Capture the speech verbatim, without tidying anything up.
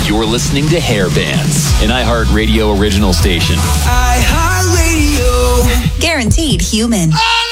You're listening to Hair Bands, an iHeartRadio original station. iHeartRadio. Guaranteed human. I